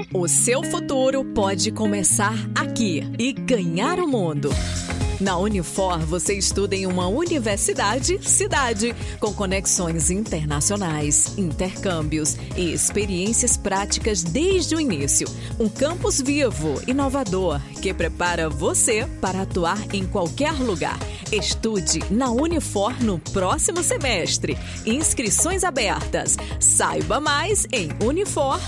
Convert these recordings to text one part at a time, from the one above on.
O seu futuro pode começar aqui e ganhar o mundo. Na Unifor, você estuda em uma universidade-cidade, com conexões internacionais, intercâmbios e experiências práticas desde o início. Um campus vivo, inovador, que prepara você para atuar em qualquer lugar. Estude na Unifor no próximo semestre. Inscrições abertas. Saiba mais em unifor.br.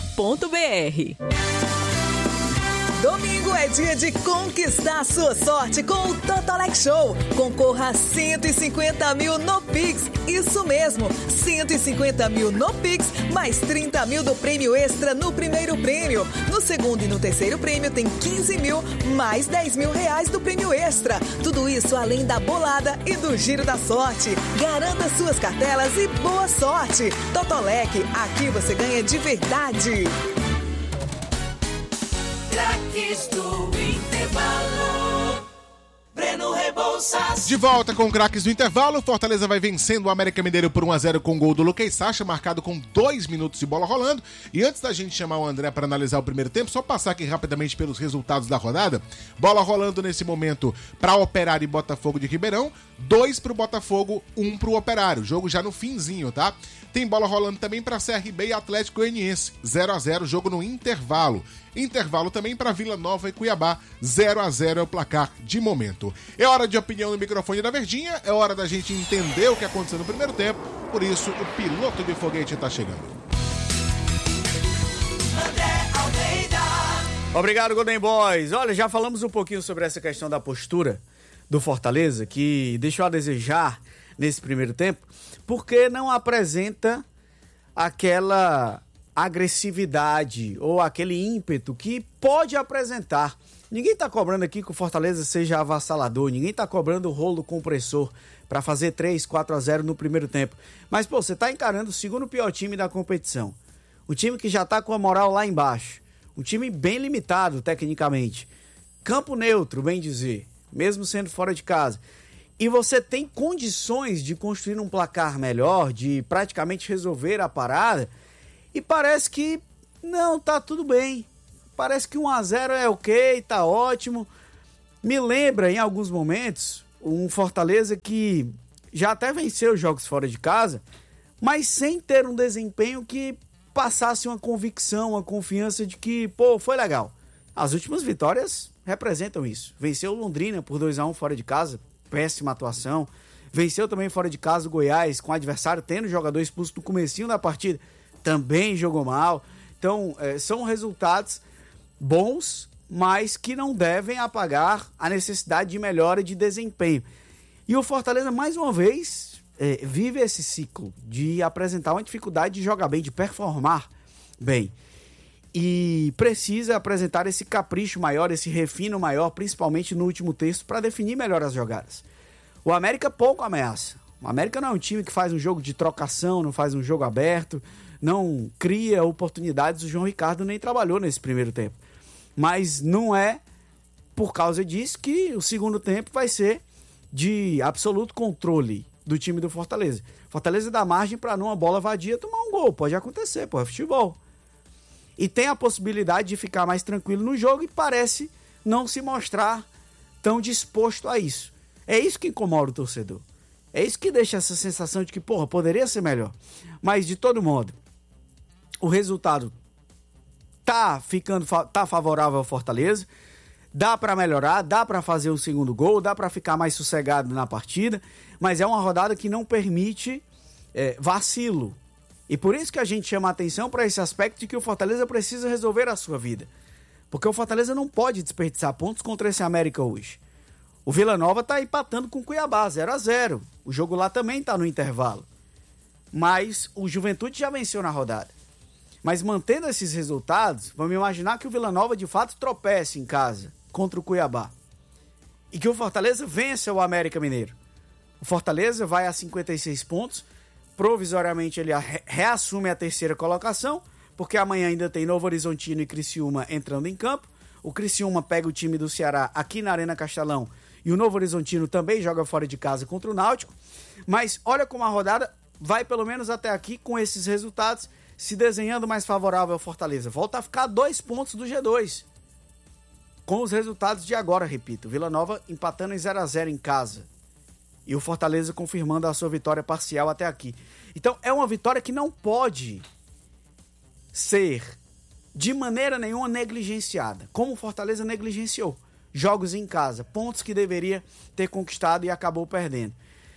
Domingo é dia de conquistar a sua sorte com o Totolec Show. Concorra a 150 mil no Pix. Isso mesmo, 150 mil no Pix, mais 30 mil do prêmio extra no primeiro prêmio. No segundo e no terceiro prêmio tem 15 mil, mais 10 mil reais do prêmio extra. Tudo isso além da bolada e do giro da sorte. Garanta suas cartelas e boa sorte. Totolec, aqui você ganha de verdade. Craques do Intervalo. Breno Rebouças. De volta com craques do intervalo, Fortaleza vai vencendo o América Mineiro por 1-0 com gol do Lucas Sacha, marcado com 2 minutos de bola rolando. E antes da gente chamar o André para analisar o primeiro tempo, só passar aqui rapidamente pelos resultados da rodada. Bola rolando nesse momento para Operário e Botafogo de Ribeirão, 2 pro Botafogo, 1 pro Operário. Jogo já no finzinho, tá? Tem bola rolando também para CRB e Atlético Goianiense, 0-0, jogo no intervalo. Intervalo também para Vila Nova e Cuiabá, 0-0 é o placar de momento. É hora de opinião no microfone da Verdinha, é hora da gente entender o que aconteceu no primeiro tempo, por isso o piloto de foguete está chegando. Obrigado, Golden Boys. Olha, já falamos um pouquinho sobre essa questão da postura do Fortaleza, que deixou a desejar nesse primeiro tempo, porque não apresenta aquela agressividade ou aquele ímpeto que pode apresentar. Ninguém tá cobrando aqui que o Fortaleza seja avassalador, ninguém tá cobrando o rolo compressor para fazer 3-4-0 no primeiro tempo. Mas, pô, você tá encarando o segundo pior time da competição. Um time que já tá com a moral lá embaixo. Um time bem limitado tecnicamente. Campo neutro, bem dizer, mesmo sendo fora de casa. E você tem condições de construir um placar melhor, de praticamente resolver a parada. E parece que não, tá tudo bem. Parece que 1-0 é ok, tá ótimo. Me lembra em alguns momentos um Fortaleza que já até venceu jogos fora de casa, mas sem ter um desempenho que passasse uma convicção, uma confiança de que, pô, foi legal. As últimas vitórias representam isso. Venceu o Londrina por 2-1 fora de casa, péssima atuação. Venceu também fora de casa o Goiás, com o adversário tendo jogador expulso no comecinho da partida, também jogou mal. Então, são resultados bons, mas que não devem apagar a necessidade de melhora de desempenho. E o Fortaleza, mais uma vez, vive esse ciclo de apresentar uma dificuldade de jogar bem, de performar bem. E precisa apresentar esse capricho maior, esse refino maior, principalmente no último terço, para definir melhor as jogadas. O América pouco ameaça. O América não é um time que faz um jogo de trocação, não faz um jogo aberto, não cria oportunidades. O João Ricardo nem trabalhou nesse primeiro tempo. Mas não é por causa disso que o segundo tempo vai ser de absoluto controle do time do Fortaleza. Fortaleza dá margem para numa bola vadia tomar um gol. Pode acontecer, é futebol. E tem a possibilidade de ficar mais tranquilo no jogo e parece não se mostrar tão disposto a isso. É isso que incomoda o torcedor. É isso que deixa essa sensação de que, poderia ser melhor. Mas, de todo modo, o resultado tá favorável ao Fortaleza. Dá para melhorar, dá para fazer o segundo gol, dá para ficar mais sossegado na partida, mas é uma rodada que não permite vacilo. E por isso que a gente chama a atenção para esse aspecto de que o Fortaleza precisa resolver a sua vida. Porque o Fortaleza não pode desperdiçar pontos contra esse América hoje. O Vila Nova tá empatando com o Cuiabá, 0-0. O jogo lá também tá no intervalo. Mas o Juventude já venceu na rodada. Mas mantendo esses resultados, vamos imaginar que o Vila Nova de fato tropece em casa contra o Cuiabá. E que o Fortaleza vença o América Mineiro. O Fortaleza vai a 56 pontos. Provisoriamente ele reassume a terceira colocação, porque amanhã ainda tem Novo Horizontino e Criciúma entrando em campo. O Criciúma pega o time do Ceará aqui na Arena Castelão e o Novo Horizontino também joga fora de casa contra o Náutico. Mas olha como a rodada vai pelo menos até aqui com esses resultados, se desenhando mais favorável ao Fortaleza. Volta a ficar 2 pontos do G2. Com os resultados de agora, repito. Vila Nova empatando em 0-0 em casa. E o Fortaleza confirmando a sua vitória parcial até aqui. Então, é uma vitória que não pode ser de maneira nenhuma negligenciada. Como o Fortaleza negligenciou. Jogos em casa. Pontos que deveria ter conquistado e acabou perdendo.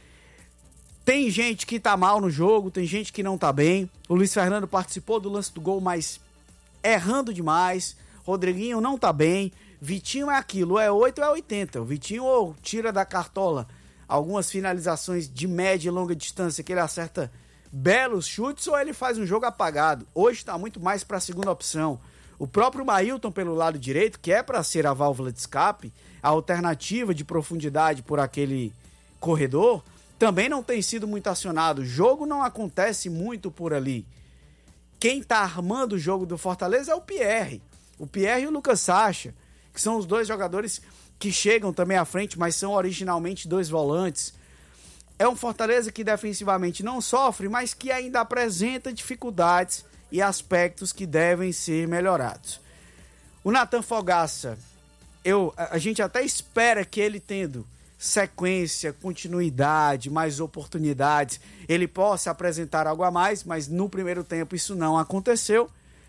Tem gente que tá mal no jogo, tem gente que não tá bem. O Luiz Fernando participou do lance do gol, mas errando demais. Rodriguinho não tá bem. Vitinho é aquilo, é 8 ou é 80. O Vitinho ou tira da cartola algumas finalizações de média e longa distância que ele acerta belos chutes, ou ele faz um jogo apagado. Hoje está muito mais para a segunda opção. O próprio Mailton pelo lado direito, que é para ser a válvula de escape, a alternativa de profundidade por aquele corredor, também não tem sido muito acionado. O jogo não acontece muito por ali. Quem está armando o jogo do Fortaleza é o Pierre. O Pierre e o Lucas Sacha, que são os dois jogadores que chegam também à frente, mas são originalmente 2 volantes. É um Fortaleza que defensivamente não sofre, mas que ainda apresenta dificuldades e aspectos que devem ser melhorados. O Nathan Fogaça, a gente até espera que ele tendo sequência, continuidade, mais oportunidades, ele possa apresentar algo a mais, mas no primeiro tempo isso não aconteceu.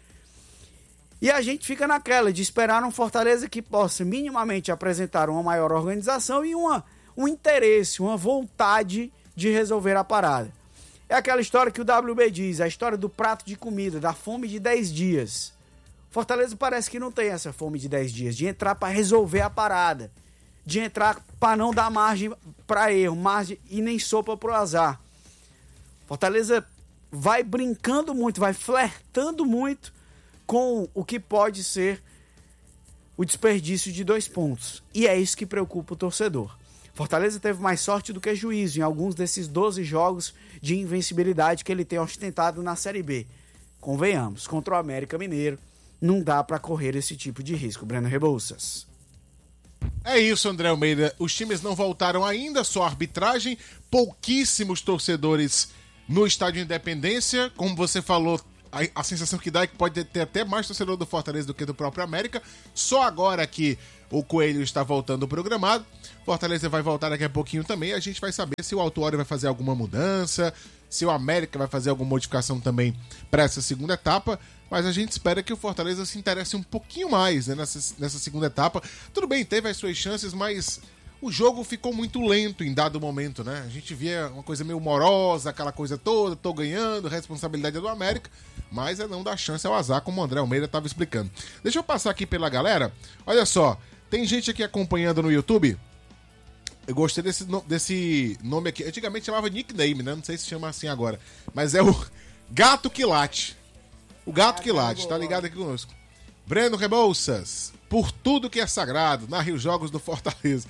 E a gente fica naquela de esperar um Fortaleza que possa minimamente apresentar uma maior organização e um interesse, uma vontade de resolver a parada. É aquela história que o WB diz, a história do prato de comida, da fome de 10 dias. Fortaleza parece que não tem essa fome de 10 dias, de entrar para resolver a parada, de entrar para não dar margem para erro, margem e nem sopa pro azar. Fortaleza vai brincando muito, vai flertando muito com o que pode ser o desperdício de 2 pontos. E é isso que preocupa o torcedor. Fortaleza teve mais sorte do que juízo em alguns desses 12 jogos de invencibilidade que ele tem ostentado na Série B. Convenhamos, contra o América Mineiro, não dá para correr esse tipo de risco. Breno Rebouças. É isso, André Almeida. Os times não voltaram ainda, só a arbitragem. Pouquíssimos torcedores no Estádio Independência. Como você falou, a sensação que dá é que pode ter até mais torcedor do Fortaleza do que do próprio América. Só agora que o Coelho está voltando programado. Fortaleza vai voltar daqui a pouquinho também. A gente vai saber se o Autuori vai fazer alguma mudança, se o América vai fazer alguma modificação também para essa segunda etapa. Mas a gente espera que o Fortaleza se interesse um pouquinho mais, né, nessa segunda etapa. Tudo bem, teve as suas chances, mas o jogo ficou muito lento em dado momento, né? A gente via uma coisa meio morosa, aquela coisa toda, tô ganhando, responsabilidade é do América, mas é não dar chance ao azar, como o André Almeida estava explicando. Deixa eu passar aqui pela galera. Olha só, tem gente aqui acompanhando no YouTube. Eu gostei desse nome aqui. Antigamente chamava nickname, né? Não sei se chama assim agora. Mas é o Gato Quilate. O Gato Quilate, tá ligado aqui conosco. Breno Rebouças, por tudo que é sagrado, narre os jogos do Fortaleza.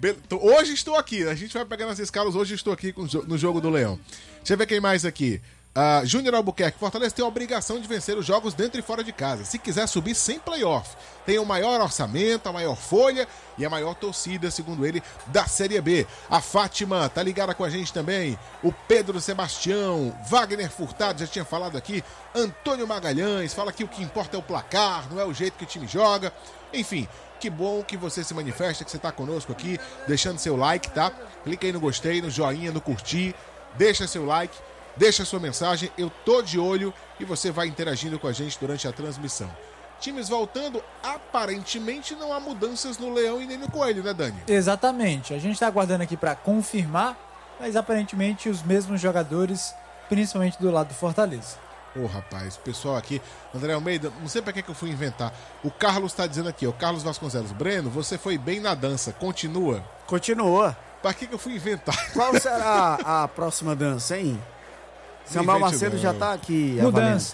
Hoje estou aqui, a gente vai pegar nas escalas, hoje estou aqui no jogo do Leão. Deixa eu ver quem mais aqui. Júnior Albuquerque, Fortaleza tem a obrigação de vencer os jogos dentro e fora de casa. Se quiser subir sem playoff, tem o maior orçamento, a maior folha e a maior torcida, segundo ele, da Série B. A Fátima tá ligada com a gente também. O Pedro Sebastião, Wagner Furtado, já tinha falado aqui. Antônio Magalhães, fala que o que importa é o placar, não é o jeito que o time joga. Enfim, que bom que você se manifesta, que você tá conosco aqui, deixando seu like, tá? Clica aí no gostei, no joinha, no curtir, deixa seu like. Deixa sua mensagem, eu tô de olho e você vai interagindo com a gente durante a transmissão. Times voltando, aparentemente não há mudanças no Leão e nem no Coelho, né, Dani? Exatamente, a gente tá aguardando aqui para confirmar, mas aparentemente os mesmos jogadores, principalmente do lado do Fortaleza. Ô, rapaz, o pessoal aqui, André Almeida, não sei pra que eu fui inventar. O Carlos tá dizendo aqui, o Carlos Vasconcelos, Breno, você foi bem na dança, continua. Continua. Pra que eu fui inventar? Qual será a próxima dança, hein? Samuel Macedo já tá aqui. Mudança.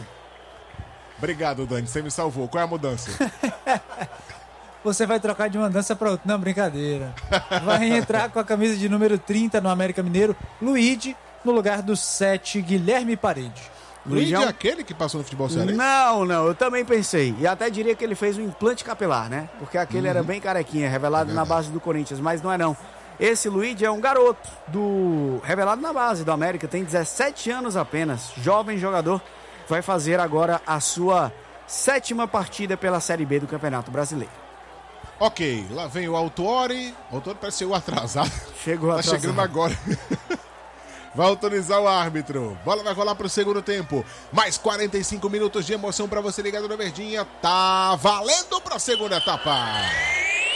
Obrigado, Dani, você me salvou. Qual é a mudança? Você vai trocar de uma dança pra outra. Não, brincadeira. Vai entrar com a camisa de número 30 no América Mineiro, Luigi, no lugar do 7, Guilherme Parede. Luigi é aquele que passou no futebol cearense? Não, eu também pensei. E até diria que ele fez um implante capilar, né? Porque aquele era bem carequinha, revelado na base do Corinthians, mas não é não. Esse Luigi é um garoto revelado na base do América, tem 17 anos apenas, jovem jogador vai fazer agora a sua 7ª partida pela Série B do Campeonato Brasileiro. Ok, lá vem o Autuori. O Autuori parece ser o atrasado. Chegou atrasado. Tá chegando agora. Vai autorizar o árbitro. Bola vai rolar pro segundo tempo. Mais 45 minutos de emoção pra você ligado na Verdinha. Tá valendo pra segunda etapa.